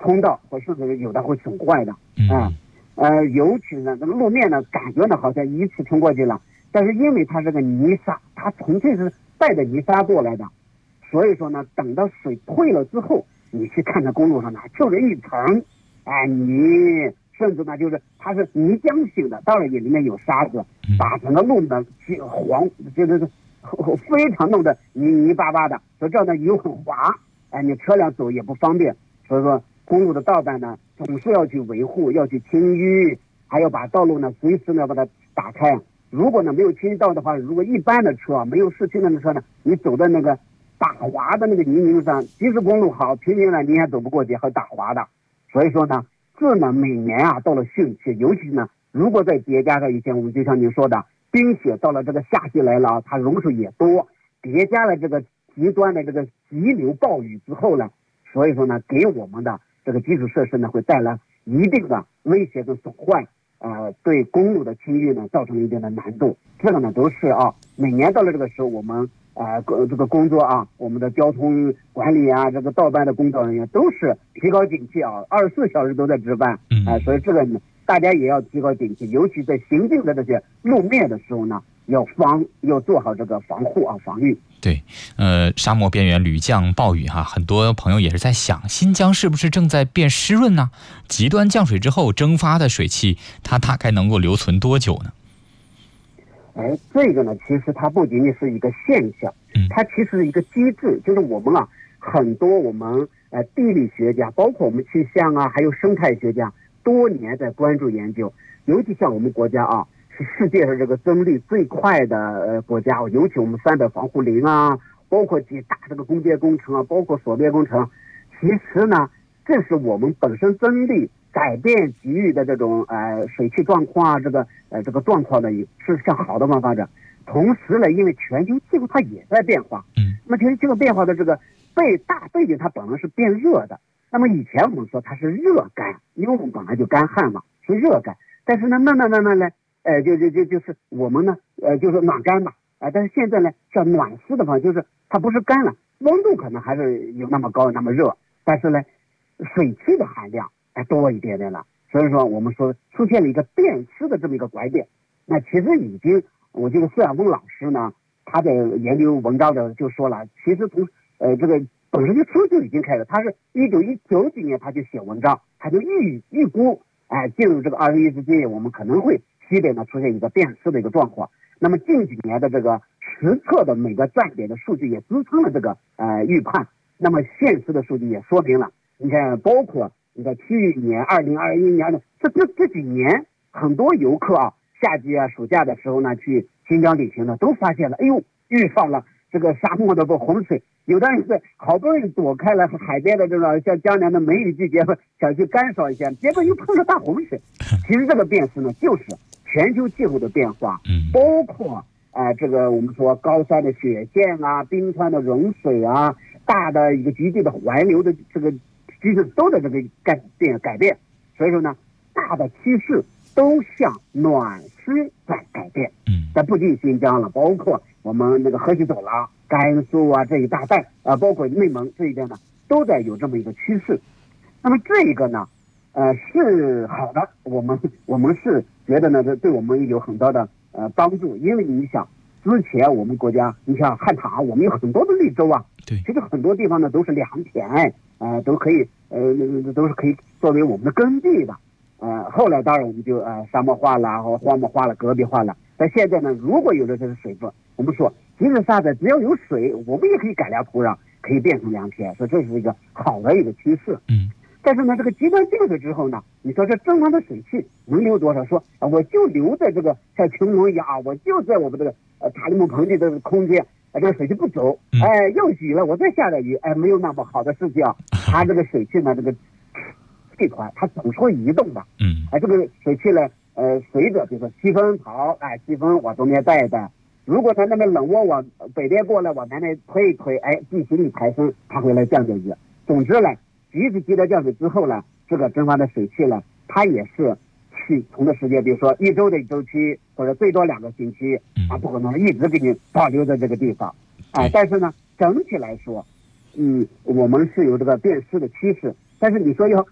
通道，或甚至有的会损坏的尤其呢这个路面呢感觉呢好像一次冲过去了，但是因为它这个泥沙，它纯粹是带着泥沙过来的，所以说呢等到水退了之后，你去看这公路上呢就是一层泥，甚至呢就是它是泥浆性的，当然也里面有沙子，把整个路呢黄就是非常弄得泥巴巴的，所以这样呢油很滑，你车辆走也不方便。所以说公路的道办呢总是要去维护，要去清淤，还要把道路呢随时呢把它打开。如果呢没有清道的话，如果一般的车没有市区的车呢，你走在那个打滑的那个泥泞上，即使公路好，平平呢你也走不过去，还打滑的。所以说呢这呢每年到了汛期，尤其呢如果再叠加上以前我们就像您说的冰雪，到了这个夏季来了，它融水也多，叠加了这个极端的这个急流暴雨之后呢，所以说呢给我们的这个基础设施呢会带来一定的威胁跟损坏，对公路的清淤呢造成了一定的难度。这个呢都是每年到了这个时候，我们这个工作我们的交通管理这个道办的工作人员都是提高警惕24小时都在值班，所以这个呢大家也要提高警惕，尤其在行进的这些路面的时候呢，要做好这个防护防御。 对，沙漠边缘屡降暴雨很多朋友也是在想，新疆是不是正在变湿润呢？极端降水之后蒸发的水汽，它大概能够留存多久呢？ 这个呢，其实它不仅仅是一个现象，它其实是一个机制，就是我们很多我们地理学家，包括我们气象还有生态学家，多年在关注研究，尤其像我们国家是世界上这个增绿最快的国家，尤其我们300防护林包括几大这个工业工程包括锁边工程，其实呢，这是我们本身增绿改变给予的这种水汽状况这个状况呢，是向好的方发展。同时呢，因为全球气候它也在变化，那么全球气候变化的这个大背景它本来是变热的。那么以前我们说它是热干，因为我们本来就干旱嘛，是热干。但是呢，慢慢呢，就是我们呢，就是暖干嘛，但是现在呢，叫暖湿的方，就是它不是干了，温度可能还是有那么高那么热，但是呢，水汽的含量多一点点了。所以说我们说出现了一个变湿的这么一个拐点。那其实已经，我这个孙亚峰老师呢，他在研究文章的就说了，其实从这个本身就已经开始，他是1990几年他就写文章，他就预估进入这个21世纪，我们可能会西北呢出现一个变湿的一个状况。那么近几年的这个实测的每个站点的数据也支撑了这个预判。那么现实的数据也说明了，你看，包括你看去年2021年的这几年，很多游客夏季暑假的时候呢去新疆旅行呢，都发现了，遇上了这个沙漠的洪水，有的人是好不容易躲开了海边的这种像江南的梅雨季节，想去干扫一下，结果又碰上大洪水。其实这个变湿呢，就是全球气候的变化，包括这个我们说高山的雪线冰川的融水大的一个局地的环流的这个机制都在这个改变。所以说呢，大的趋势都向暖湿在改变。但不仅新疆了，包括我们那个河西走廊、甘肃这一大带包括内蒙这一边呢，都在有这么一个趋势。那么这个呢，是好的，我们是觉得呢，这对我们有很多的帮助。因为你想，之前我们国家，你像汉唐，我们有很多的绿洲对， 其实很多地方呢都是良田，都可以都是可以作为我们的耕地的。后来当然我们就沙漠化了或荒漠化了、戈壁化了。但现在呢，如果有了这个水分，我们说即使沙子只要有水，我们也可以改良土壤，可以变成良田，所以这是一个好的一个趋势。但是呢，这个极端降水之后呢，你说这正常的水汽能留多少？说我就留在这个像穹窿一样我就在我们这个塔里木盆地的空间，这个水汽不走，要雨了我再下点雨，没有那么好的事情它这个水汽呢，这个气团它总是会移动的。这个水汽呢，随着比如说西风跑，西风往东边带一带，如果它那边冷涡往北边过来，往南边推一推，地形一抬升，它会来降雨。总之呢，即使极端降水之后呢，这个蒸发的水汽呢，它也是去同的时间，比如说1周的周期，或者最多2个星期，不可能一直给你保留在这个地方。但是呢，整体来说，我们是有这个变湿的趋势。但是你说要